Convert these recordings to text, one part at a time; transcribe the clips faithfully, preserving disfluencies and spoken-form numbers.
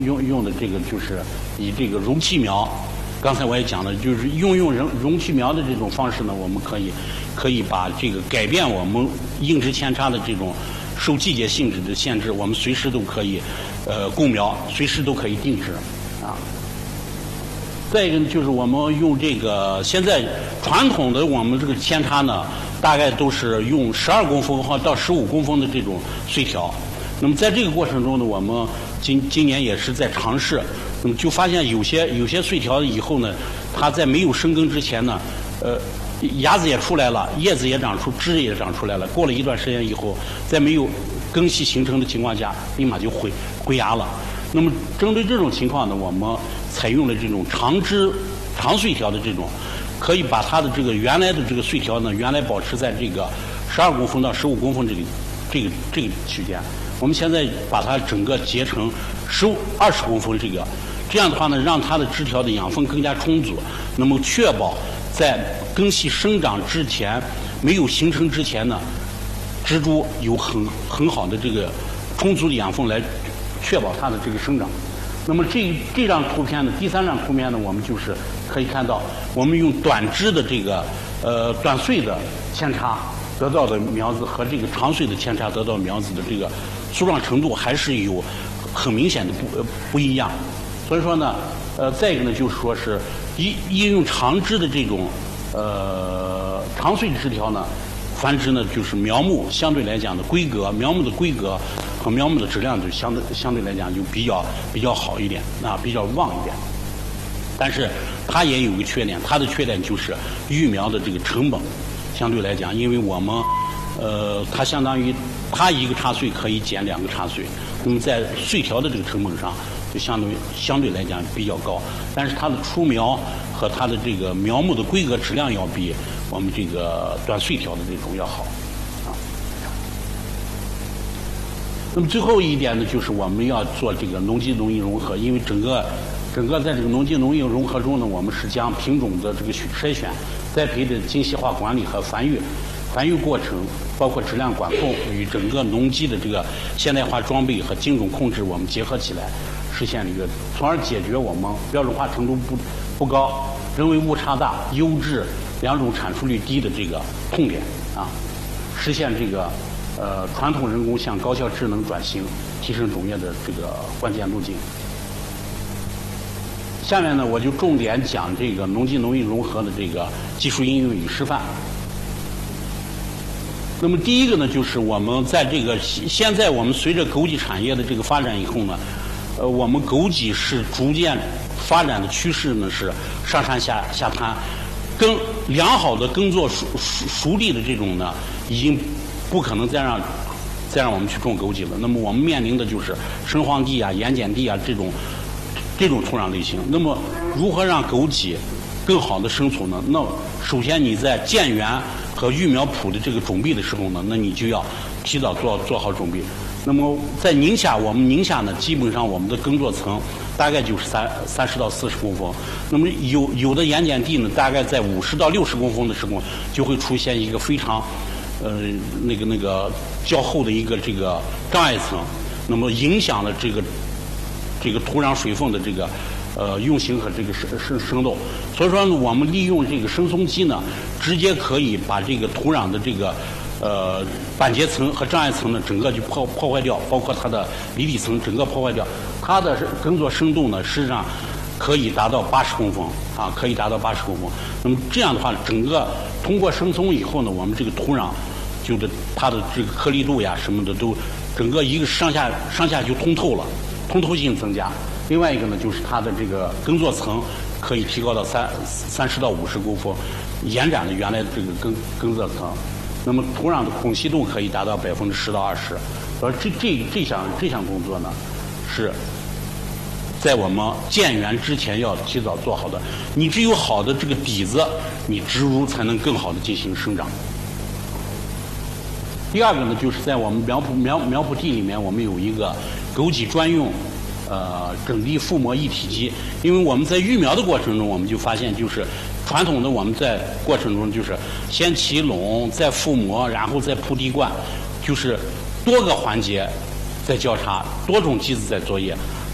用用的这个就是以这个容器苗，刚才我也讲了，就是用用容容器苗的这种方式呢，我们可以可以把这个改变我们硬质扦插的这种受季节性质的限制，我们随时都可以呃供苗，随时都可以定植啊。再一个就是我们用这个现在传统的我们这个扦插呢，大概都是用十二公分或到十五公分的这种碎条。那么在这个过程中呢，我们今今年也是在尝试，那么就发现有些有些碎条以后呢，它在没有生根之前呢，呃，芽子也出来了，叶子也长出，枝也长出来了。过了一段时间以后，在没有根系形成的情况下，立马就回回芽了。那么针对这种情况呢，我们采用了这种长枝长碎条的这种，可以把它的这个原来的这个碎条呢，原来保持在这个十二公分到十五公分这个这个这个区间。我们现在把它整个截成十五二十公分这个，这样的话呢，让它的枝条的养分更加充足，那么确保在根系生长之前没有形成之前呢，植株有很很好的这个充足的养分来确保它的这个生长。那么这这张图片呢，第三张图片呢，我们就是可以看到，我们用短枝的这个呃短穗的扦插得到的苗子和这个长穗的扦插得到苗子的这个粗壮程度还是有很明显的不呃不一样。所以说呢，呃，再一个呢，就是说是一一用长枝的这种呃长穗枝条呢，繁殖呢就是苗木相对来讲的规格，苗木的规格和苗木的质量就相对相对来讲就比较比较好一点啊，比较旺一点。但是它也有一个缺点，它的缺点就是育苗的这个成本相对来讲，因为我们呃它相当于它一个插穗可以剪两个插穗，那么在穗条的这个成本上就相对相对来讲比较高，但是它的出苗和它的这个苗木的规格质量要比我们这个短穗条的这种要好啊。那么最后一点呢，就是我们要做这个农机农业融合，因为整个整个在这个农机农业融合中呢，我们是将品种的这个筛选、栽培的精细化管理和繁育繁育过程，包括质量管控与整个农机的这个现代化装备和精准控制，我们结合起来，实现一个，从而解决我们标准化程度不不高、人为误差大、优质两种产出率低的这个痛点啊，实现这个呃传统人工向高效智能转型，提升种业的这个关键路径。下面呢，我就重点讲这个农机农业融合的这个技术应用与示范。那么第一个呢，就是我们在这个现在我们随着枸杞产业的这个发展以后呢，呃，我们枸杞是逐渐发展的趋势呢是上山下下滩，耕良好的耕作熟熟熟地的这种呢，已经不可能再让再让我们去种枸杞了。那么我们面临的就是深荒地啊、盐碱地啊这种这种土壤类型。那么如何让枸杞更好的生存呢？那首先你在建园和育苗圃的这个准备的时候呢，那你就要提早做做好准备。那么在宁夏，我们宁夏呢，基本上我们的耕作层大概就是三三十到四十公分。那么有有的盐碱地呢，大概在五十到六十公分的时候，就会出现一个非常呃那个那个较厚的一个这个障碍层，那么影响了这个这个土壤水分的这个呃运行和这个生生生动。所以说呢，我们利用这个生松机呢，直接可以把这个土壤的这个呃板结层和障碍层呢，整个就破破坏掉，包括它的离地层整个破坏掉。它的耕作深度呢，实际上可以达到八十公分啊，可以达到八十公分。那么这样的话，整个通过生松以后呢，我们这个土壤就是它的这个颗粒度呀什么的都整个一个上下上下就通透了，通透性增加。另外一个呢，就是它的这个耕作层可以提高到三三十到五十公分，延展了原来的这个耕耕作层。那么土壤的孔隙度可以达到百分之十到二十。而这这这项这项工作呢，是在我们建园之前要提早做好的。你只有好的这个底子，你植株才能更好的进行生长。第二个呢，就是在我们苗圃苗苗圃地里面，我们有一个枸杞专用呃整地覆膜一体机。因为我们在育苗的过程中，我们就发现就是传统的我们在过程中就是先起垄，再覆膜，然后再铺地冠，就是多个环节在交叉，多种机子在作业。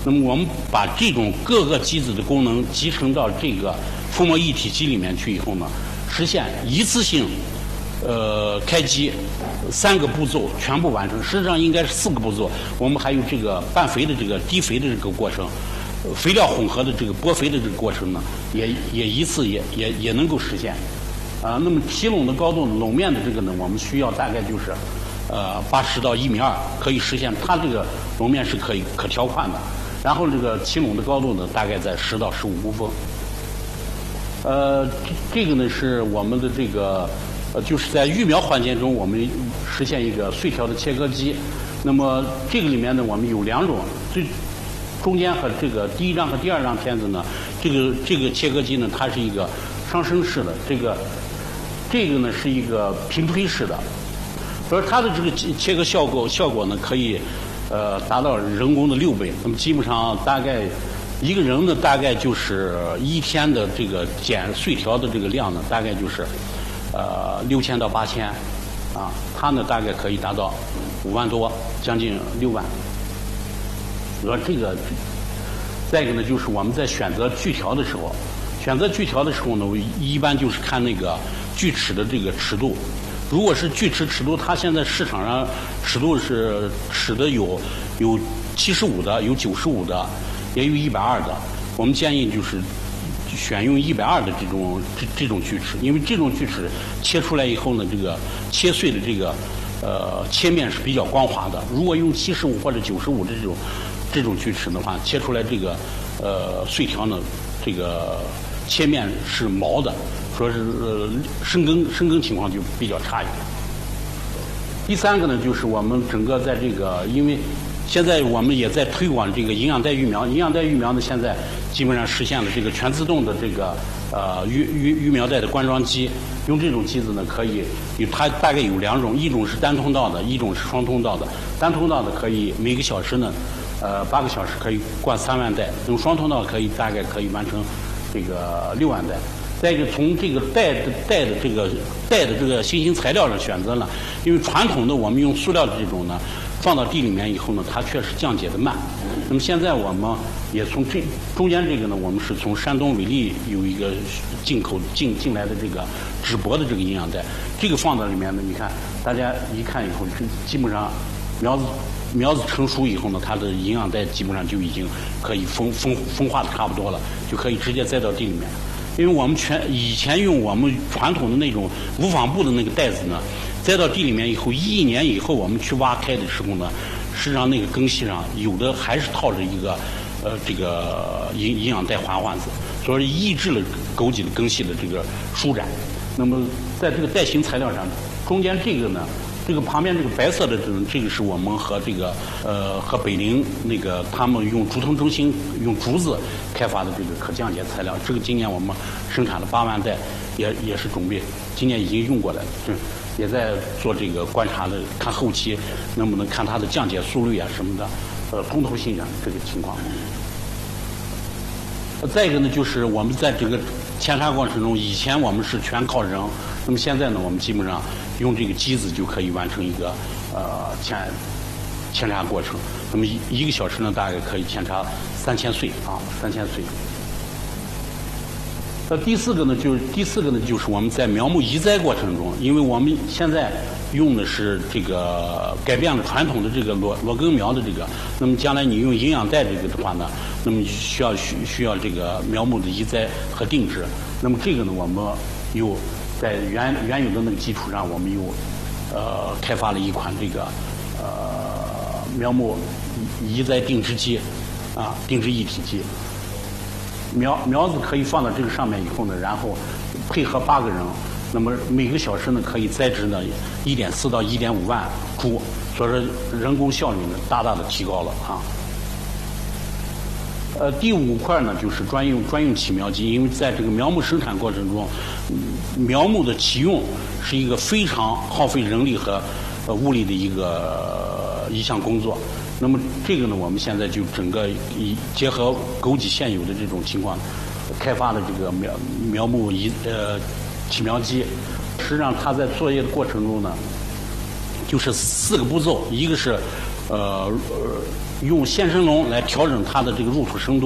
那么我们把这种各个机子的功能集成到这个覆膜一体机里面去以后呢，实现一次性呃开机，三个步骤全部完成。实际上应该是四个步骤，我们还有这个拌肥的这个滴肥的这个过程，肥料混合的这个播肥的这个过程呢，也也一次也也也能够实现。啊，那么提垄的高度，垄面的这个呢，我们需要大概就是呃八十到一米二，可以实现。它这个垄面是可以可调宽的。然后这个起垄的高度呢，大概在十到十五公分。呃，这这个呢是我们的这个呃，就是在育苗环节中，我们实现一个碎条的切割机。那么这个里面呢，我们有两种，最中间和这个第一张和第二张片子呢，这个这个切割机呢，它是一个上升式的，这个这个呢是一个平推式的，所以它的这个切割效果效果呢可以呃达到人工的六倍。那么基本上大概一个人呢大概就是一天的这个剪碎条的这个量呢，大概就是呃六千到八千啊，它呢大概可以达到五万多，将近六万。而这个再一个呢，就是我们在选择锯条的时候，选择锯条的时候呢，我一般就是看那个锯齿的这个尺度。如果是锯齿尺度，它现在市场上尺度是尺的有有七十五的，有九十五的，也有一百二的。我们建议就是选用一百二的这种这这种锯齿，因为这种锯齿切出来以后呢，这个切碎的这个呃切面是比较光滑的。如果用七十五或者九十五的这种这种锯齿的话，切出来这个呃碎条呢，这个切面是毛的，说是呃生根生根情况就比较差一点。第三个呢，就是我们整个在这个，因为现在我们也在推广这个营养带育苗，营养带育苗呢，现在基本上实现了这个全自动的这个呃育育育苗带的灌装机。用这种机子呢，可以有它大概有两种，一种是单通道的，一种是双通道的。单通道的可以每个小时呢，呃八个小时可以灌三万袋，用双通道可以大概可以完成这个六万袋。再一个，从这个带的带的这个带的这个新型材料上选择了，因为传统的我们用塑料的这种呢，放到地里面以后呢，它确实降解的慢。那么现在我们也从这中间这个呢，我们是从山东伟力有一个进口进进来的这个纸薄的这个营养袋，这个放到里面呢，你看大家一看以后，基本上苗子苗子成熟以后呢，它的营养袋基本上就已经可以风风风化的差不多了，就可以直接栽到地里面。因为我们全以前用我们传统的那种无纺布的那个袋子呢，栽到地里面以后，一年以后我们去挖开的时候呢，实际上那个根系上有的还是套着一个呃这个营营养带环环子，所以抑制了枸杞的根系的这个舒展。那么在这个带型材料上，中间这个呢，这个旁边这个白色的这种，这个是我们和这个呃和北陵那个他们用竹藤中心用竹子开发的这个可降解材料，这个今年我们生产了八万袋，也也是准备今年已经用过来了，是也在做这个观察的，看后期能不能看它的降解速率啊什么的，呃通透性啊这个情况。再一个呢，就是我们在这个扦插过程中，以前我们是全靠人，那么现在呢，我们基本上用这个机子就可以完成一个呃扦扦插过程。那么一一个小时呢，大概可以扦插三千穗啊，三千穗。那第四个呢，就是第四个呢，就是我们在苗木移栽过程中，因为我们现在用的是这个改变了传统的这个裸裸根苗的这个，那么将来你用营养带这个的话呢，那么需要需需要这个苗木的移栽和定植。那么这个呢，我们又在原原有的那个基础上，我们又呃开发了一款这个呃苗木移栽定植机啊，定植一体机。苗苗子可以放到这个上面以后呢，然后配合八个人，那么每个小时呢可以栽植呢一点四到一点五万株，所以说人工效率呢大大的提高了啊。呃，第五块呢就是专用专用起苗机，因为在这个苗木生产过程中，苗木的起用是一个非常耗费人力和呃物力的一个、呃、一项工作。那么这个呢，我们现在就整个以结合枸杞现有的这种情况，开发了这个苗苗木移呃起苗机。实际上它在作业的过程中呢，就是四个步骤，一个是呃呃用现生龙来调整它的这个入土深度。